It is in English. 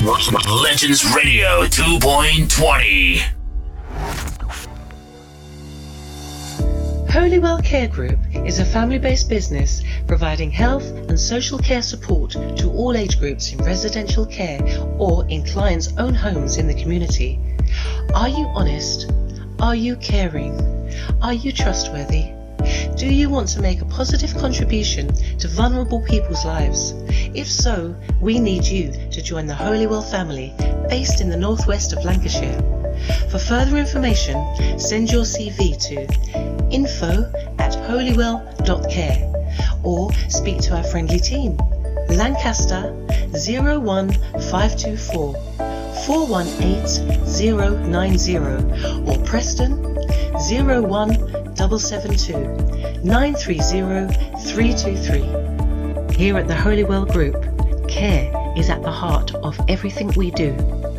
Legends Radio 2.20. Holywell Care Group is a family-based business providing health and social care support to all age groups in residential care or in clients' own homes in the community. Are you honest? Are you caring? Are you trustworthy? Do you want to make a positive contribution to vulnerable people's lives? If so, we need you to join the Holywell family based in the northwest of Lancashire. For further information, send your CV to info@holywell.care or speak to our friendly team. Lancaster 01524 418 090 or Preston 01772 930 323. Here at the Holywell Group, care is at the heart of everything we do.